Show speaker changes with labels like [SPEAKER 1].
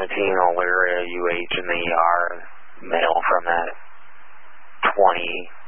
[SPEAKER 1] 17 Elyria, UH in the ER, male from that 20